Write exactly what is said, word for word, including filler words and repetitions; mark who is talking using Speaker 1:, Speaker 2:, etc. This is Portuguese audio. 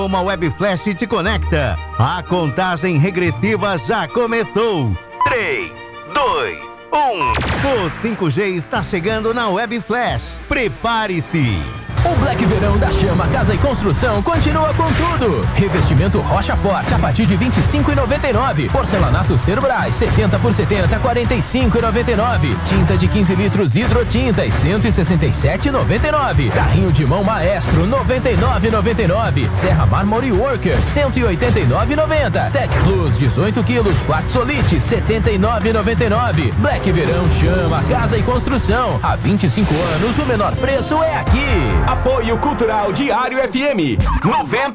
Speaker 1: Uma Web Flash te conecta. A contagem regressiva já começou. três, dois, um. O cinco G está chegando na Web Flash. Prepare-se.
Speaker 2: O Black Verão da Chama Casa e Construção continua com tudo. Revestimento Rocha Forte a partir de vinte e cinco reais e noventa e nove centavos. Porcelanato Cerbrais setenta por setenta, quarenta e cinco reais e noventa e nove centavos. Tinta de quinze litros Hidrotintas cento e sessenta e sete reais e noventa e nove centavos. Carrinho de mão Maestro noventa e nove reais e noventa e nove centavos. Serra Mármore Worker cento e oitenta e nove reais e noventa centavos. Tech Plus dezoito quilos Quartzolite setenta e nove reais e noventa e nove centavos. Black Verão Chama Casa e Construção. Há vinte e cinco anos o menor preço é aqui.
Speaker 3: Apoio Cultural Diário F M noventa